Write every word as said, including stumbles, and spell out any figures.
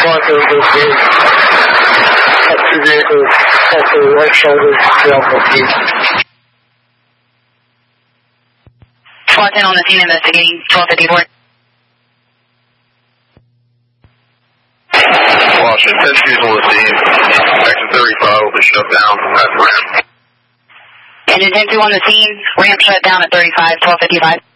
one, there was two vehicles off the right shoulder down the field. SWAT ten on the scene investigating twelve fifty-four. Washington, ten shoes on the scene. Section thirty-five will be shut down at the ramp. And ten two on the scene, ramp shut down at thirty-five, twelve fifty-five.